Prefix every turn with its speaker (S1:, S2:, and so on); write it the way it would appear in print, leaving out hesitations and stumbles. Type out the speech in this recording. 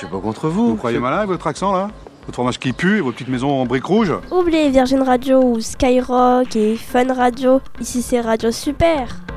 S1: suis pas contre vous.
S2: Vous croyez malin avec votre accent là? Votre fromage qui pue et votre petite maison en briques rouges?
S3: Oubliez Virgin Radio ou Skyrock et Fun Radio. Ici c'est Radio Super.